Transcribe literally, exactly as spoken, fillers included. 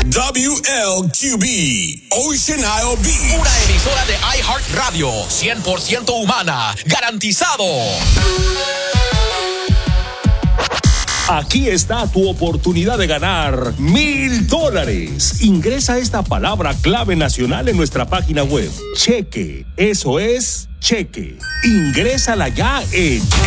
W L Q B, Ocean Isle Beach. Una emisora de iHeartRadio, cien por ciento humana, garantizado. Aquí está tu oportunidad de ganar mil dólares. Ingresa esta palabra clave nacional en nuestra página web. Cheque. Eso es cheque. Ingrésala ya en